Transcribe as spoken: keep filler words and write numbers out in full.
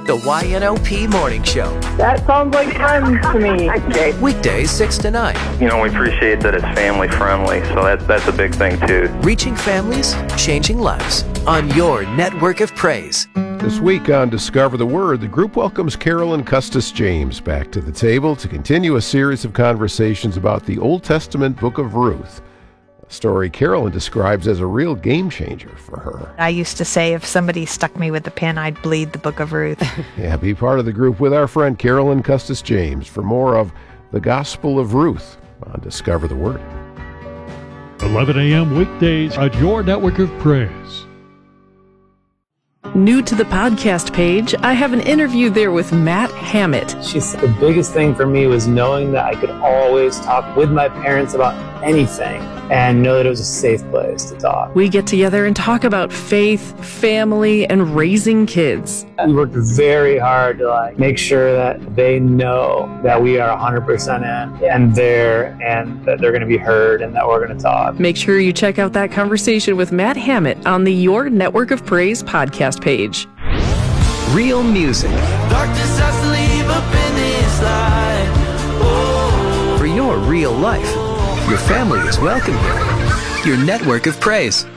The Y N O P Morning Show. That sounds like fun to me. Weekdays six to nine. You know, we appreciate that it's family friendly, so that's, that's a big thing too. Reaching families, changing lives. On your network of praise. This week on Discover the Word, the group welcomes Carolyn Custis James back to the table to continue a series of conversations about the Old Testament book of Ruth. A story Carolyn describes as a real game changer for her. I used to say if somebody stuck me with a pin, I'd bleed the book of Ruth. Yeah, be part of the group with our friend Carolyn Custis James for more of the Gospel of Ruth on Discover the Word. eleven a.m. weekdays at your network of praise. New to the podcast page, I have an interview there with Matt Hammett. She said the biggest thing for me was knowing that I could always talk with my parents about anything and know that it was a safe place to talk. We get together and talk about faith, family, and raising kids. We worked very hard to like make sure that they know that we are one hundred percent in and there and that they're going to be heard and that we're going to talk. Make sure you check out that conversation with Matt Hammett on the Your Network of Praise podcast page. Real music. Darkness has to leave up in this light. Oh. For your real life. Your family is welcome here. Your network of praise.